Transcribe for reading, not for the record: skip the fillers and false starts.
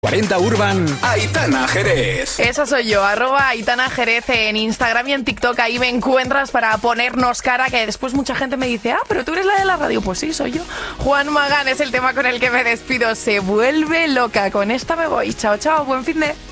40 Urban, Aitana Jerez. Esa soy yo, @Aitana Jerez en Instagram y en TikTok. Ahí me encuentras para ponernos cara, que después mucha gente me dice, pero tú eres la de la radio. Pues sí, soy yo. Juan Magán es el tema con el que me despido. Se vuelve loca. Con esta me voy. Chao, chao. Buen fin de...